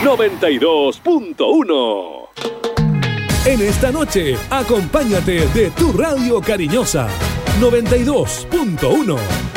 92.1. En esta noche, acompáñate de tu radio cariñosa 92.1.